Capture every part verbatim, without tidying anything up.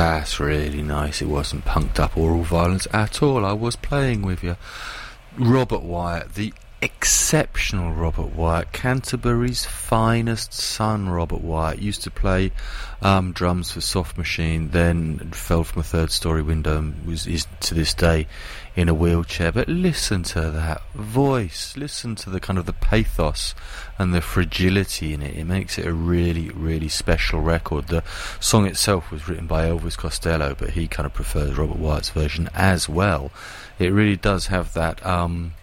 That's really nice. It wasn't punked up oral violence at all. I was playing with you. Robert Wyatt, the exceptional Robert Wyatt, Canterbury's finest son. Robert Wyatt used to play um, drums for Soft Machine, then fell from a third story window and was is to this day in a wheelchair. But listen to that voice, listen to the kind of the pathos and the fragility in it. It makes it a really, really special record. The song itself was written by Elvis Costello, but he kind of prefers Robert Wyatt's version as well. It really does have that um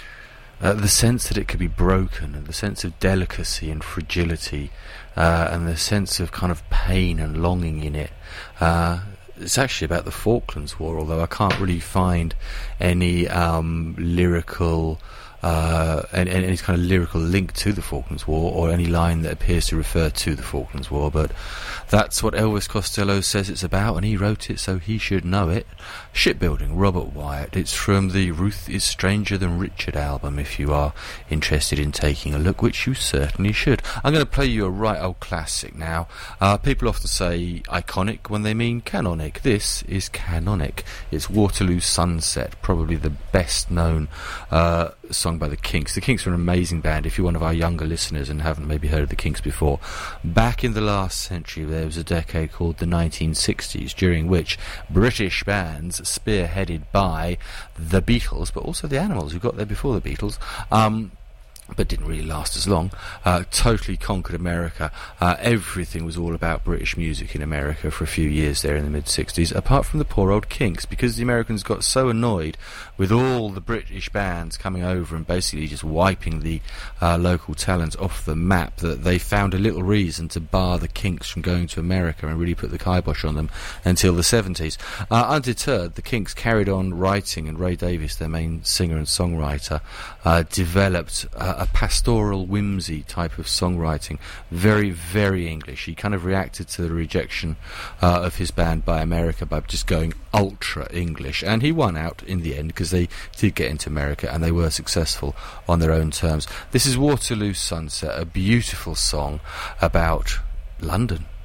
Uh, the sense that it could be broken, and the sense of delicacy and fragility, uh, and the sense of kind of pain and longing in it. Uh, it's actually about the Falklands War, although I can't really find any um, lyrical, uh, any, any kind of lyrical link to the Falklands War, or any line that appears to refer to the Falklands War. But that's what Elvis Costello says it's about, and he wrote it, so he should know it. Shipbuilding, Robert Wyatt. It's from the Ruth is Stranger Than Richard album, if you are interested in taking a look, which you certainly should. I'm going to play you a right old classic now. Uh, people often say iconic when they mean canonic. This is canonic. It's Waterloo Sunset, probably the best known uh, song by the Kinks. The Kinks are an amazing band. If you're one of our younger listeners and haven't maybe heard of the Kinks before, back in the last century there was a decade called the nineteen sixties, during which British bands spearheaded by the Beatles, but also the Animals, who got there before the Beatles, um, but didn't really last as long, uh, totally conquered America. Uh, everything was all about British music in America for a few years there in the mid-sixties, apart from the poor old Kinks, because the Americans got so annoyed with all the British bands coming over and basically just wiping the uh, local talent off the map, that they found a little reason to bar the Kinks from going to America and really put the kibosh on them until the seventies. Uh, undeterred, the Kinks carried on writing, and Ray Davies, their main singer and songwriter, uh, developed uh, a pastoral whimsy type of songwriting, very, very English. He kind of reacted to the rejection uh, of his band by America by just going ultra English, and he won out in the end, because they did get into America and they were successful on their own terms. This is Waterloo Sunset, a beautiful song about London.